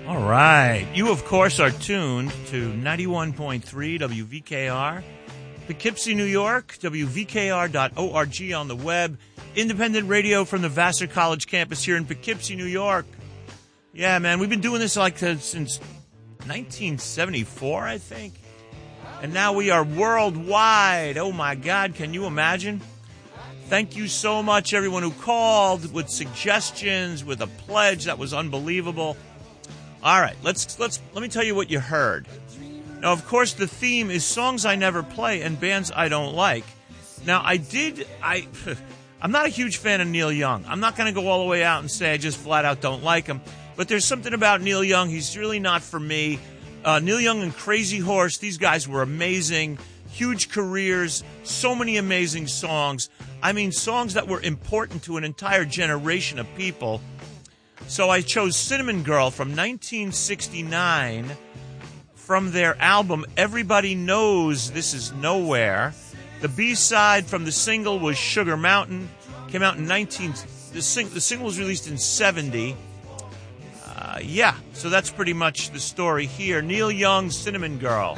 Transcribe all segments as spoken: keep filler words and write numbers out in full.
All right. You, of course, are tuned to ninety-one point three W V K R, Poughkeepsie, New York, W V K R dot org on the web, independent radio from the Vassar College campus here in Poughkeepsie, New York. Yeah, man, we've been doing this like uh, since nineteen seventy-four, I think. And now we are worldwide. Oh, my God, can you imagine? Thank you so much, everyone who called with suggestions, with a pledge. That was unbelievable. All right, let's let's let me tell you what you heard. Now, of course, the theme is songs I never play and bands I don't like. Now, I did I I'm not a huge fan of Neil Young. I'm not going to go all the way out and say I just flat out don't like him. But there's something about Neil Young. He's really not for me. Uh, Neil Young and Crazy Horse, these guys were amazing. Huge careers, so many amazing songs. I mean, songs that were important to an entire generation of people. So I chose Cinnamon Girl from nineteen sixty-nine from their album Everybody Knows This Is Nowhere. The B-side from the single was Sugar Mountain. Came out in nineteen... The, sing, the single was released in seventy. Uh, yeah, so that's pretty much the story here. Neil Young's Cinnamon Girl.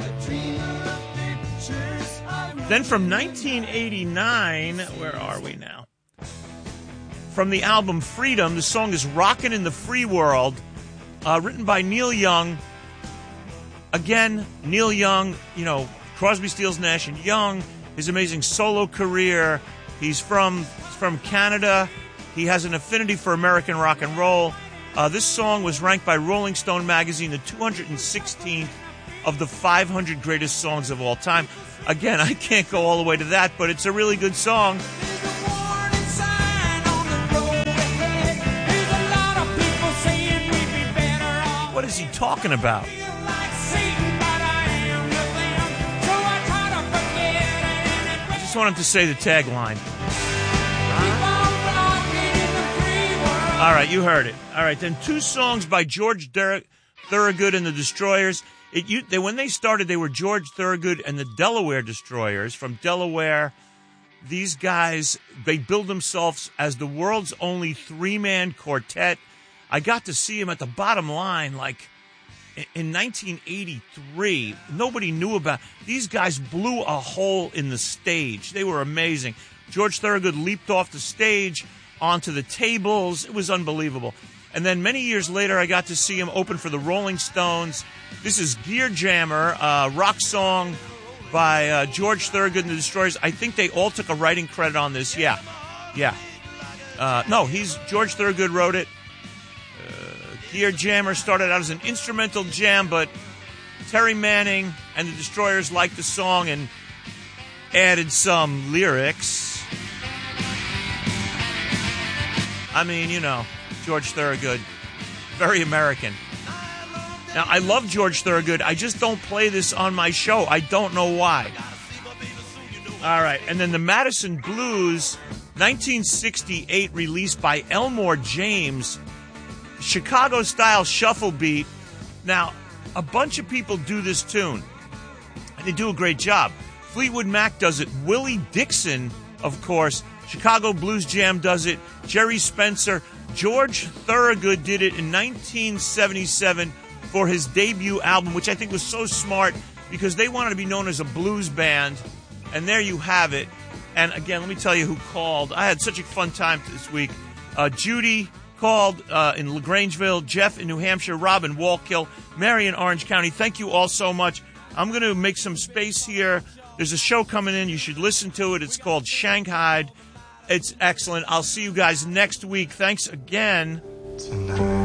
Then from nineteen eighty-nine, where are we now? From the album Freedom, the song is Rockin' in the Free World, uh, written by Neil Young. Again, Neil Young, you know, Crosby, Stills, Nash and Young, his amazing solo career. He's from from Canada. He has an affinity for American rock and roll. Uh, this song was ranked by Rolling Stone magazine the two hundred sixteenth of the five hundred greatest songs of all time. Again, I can't go all the way to that, but it's a really good song. What is he talking about? I just want him to say the tagline. All right, you heard it. All right, then two songs by George Der- Thorogood and the Destroyers. It, you, they, when they started, they were George Thorogood and the Delaware Destroyers from Delaware. These guys, they build themselves as the world's only three-man quartet. I got to see him at the Bottom Line, like, in nineteen eighty-three. Nobody knew about... These guys blew a hole in the stage. They were amazing. George Thorogood leaped off the stage onto the tables. It was unbelievable. And then many years later, I got to see him open for the Rolling Stones. This is Gear Jammer, a rock song by uh, George Thorogood and the Destroyers. I think they all took a writing credit on this. Yeah, yeah. Uh, no, he's George Thorogood wrote it. Gear Jammer started out as an instrumental jam, but Terry Manning and the Destroyers liked the song and added some lyrics. I mean, you know, George Thorogood, very American. Now, I love George Thorogood. I just don't play this on my show. I don't know why. All right, and then the Madison Blues, nineteen sixty-eight, released by Elmore James. Chicago-style shuffle beat. Now, a bunch of people do this tune, and they do a great job. Fleetwood Mac does it. Willie Dixon, of course. Chicago Blues Jam does it. Jerry Spencer. George Thorogood did it in nineteen seventy-seven for his debut album, which I think was so smart because they wanted to be known as a blues band. And there you have it. And again, let me tell you who called. I had such a fun time this week. Uh, Judy called uh, in LaGrangeville, Jeff in New Hampshire, Rob in Wallkill, Mary in Orange County. Thank you all so much. I'm going to make some space here. There's a show coming in. You should listen to it. It's called Shanghai. It's excellent. I'll see you guys next week. Thanks again. Tonight.